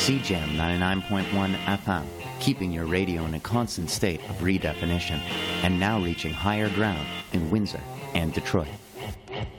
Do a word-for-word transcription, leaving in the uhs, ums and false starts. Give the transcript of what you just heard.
C J A M ninety-nine point one F M, keeping your radio in a constant state of redefinition, and now reaching higher ground in Windsor and Detroit.